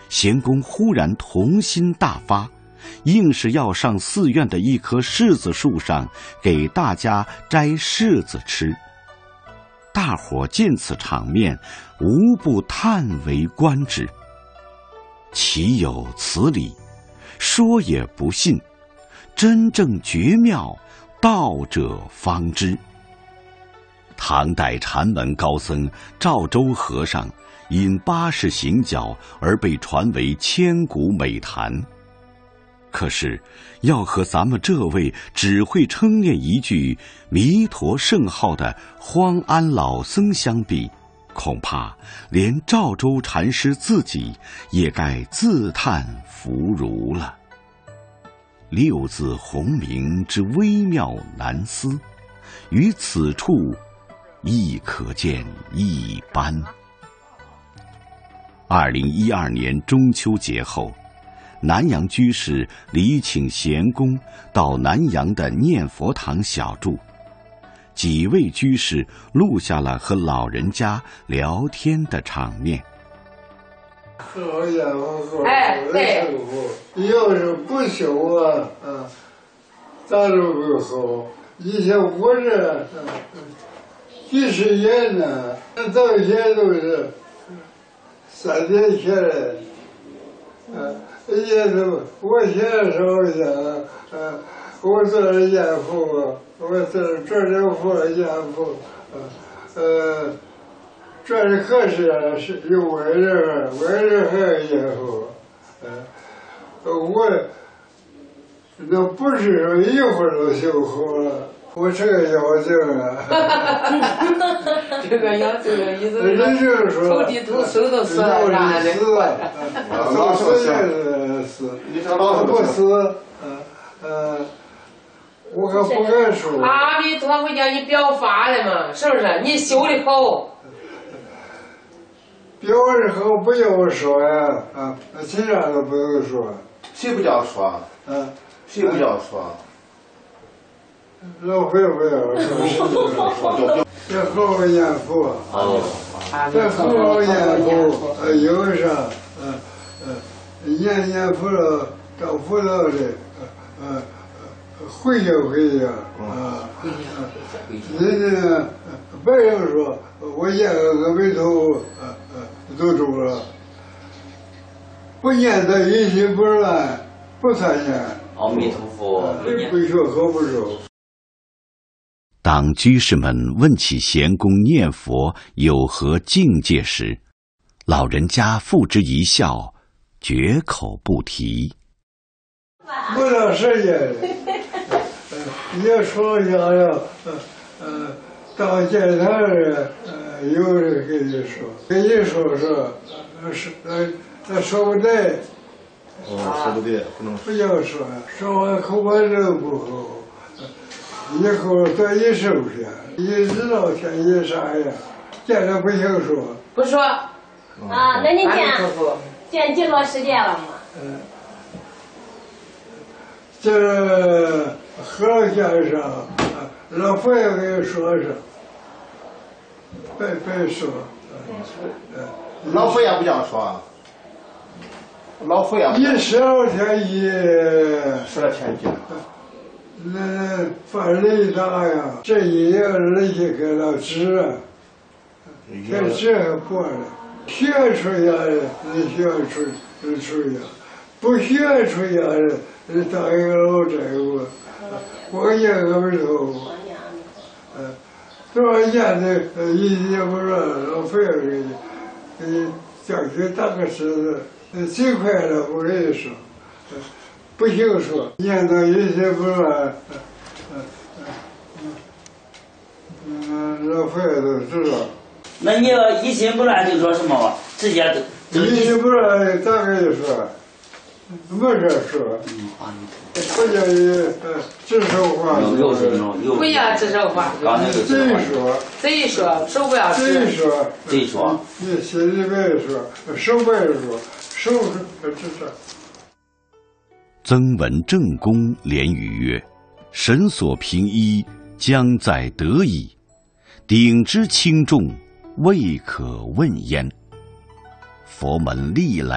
贤公忽然童心大发，硬是要上寺院的一棵柿子树上给大家摘柿子吃。大伙见此场面，无不叹为观止。岂有此理！说也不信，真正绝妙，道者方知。唐代禅门高僧赵州和尚因80行脚而被传为千古美谈。可是要和咱们这位只会称念一句弥陀圣号的荒安老僧相比，恐怕连赵州禅师自己也该自叹弗如了。六字洪名之微妙难思，于此处亦可见一斑。2012年中秋节后，南阳居士礼请贤公到南阳的念佛堂小住，几位居士录下了和老人家聊天的场面。 好家伙，对，要是不修啊，咱都不好。以前我这几十年呢，到现在都是3天前来，也都我现在说一下，我做了严父，我做这父严父，这是可是有为人还有严父，我那不是说一会儿就修好了。我这个妖精啊， 这个妖精的意思是投地图手都死了啥的， 老死也死，不死，我可不敢说。 阿弥陀佛叫你表法了嘛，是不是？你修的好。 表的好不要说呀，其他都不用说。 谁不叫说？谁不叫说？ 老会不要说，这好好念佛，这好好念佛，有啥，念佛了，到佛道里，回家人家别人说我念个阿弥陀佛，都中了，不念的一心不乱，不参念。 阿弥陀佛， 不学可不熟。 当居士们问起贤公念佛有何境界时，老人家付之一笑，绝口不提。 不到时间，也说想要，到见他人，有人跟你说，说不对。 说不对，不能不要说，说完口把肉不好。以后多一收拾，一知道天一啥呀，见着不行说。 不说。 那你见几多时间了吗？ 这和尚先生，老佛爷给说说，别说。 老佛爷不讲说。老佛爷。 12天 12天见。 那犯雷大呀，这一夜人家给了纸，这纸还破了，学出家的你学出家，不学出家的你当一个老债务，我念阿弥陀佛，多少年的一也不让老佛爷给你叫去打个狮子，最快了我跟你说。不行说，念到一些不乱，老佛爷都知道。 那你要一心不乱就说什么吧？直接都。 一心不乱咋跟你说？没事说。不叫你指手画脚。 不要指手画脚。贼说，手不要指。 贼说。 你心里别说，手不要说，手指手。 曾闻正公连语曰：“神所凭依，将在得矣。鼎之轻重，未可问焉。”佛门历来